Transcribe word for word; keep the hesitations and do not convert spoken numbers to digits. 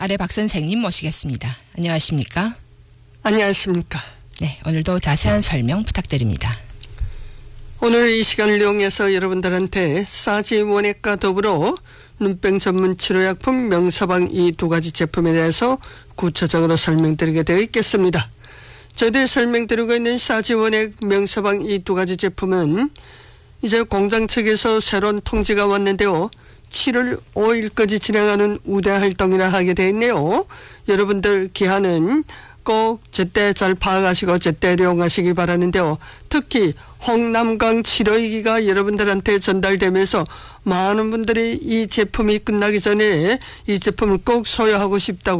아래 박 선생님 모시겠습니다. 안녕하십니까? 안녕하십니까? 네, 오늘도 자세한 설명 부탁드립니다. 오늘 이 시간을 이용해서 여러분들한테 싸지 원액과 더불어 눈병 전문 치료약품 명서방 이 두 가지 제품에 대해서 구체적으로 설명드리게 되어 있겠습니다. 저희들이 설명드리고 있는 싸지 원액 명서방 이 두 가지 제품은 이제 공장 측에서 새로운 통지가 왔는데요. 칠월 오일까지 진행하는 우대 활동이라 하게 되어 있네요. 여러분들 기한은 꼭 제때 잘 파악하시고 제때 이용하시기 바라는데요. 특히 홍남강 칠호이기가 여러분들한테 전달되면서 많은 분들이 이 제품이 끝나기 전에 이 제품을 꼭 소유하고 싶다고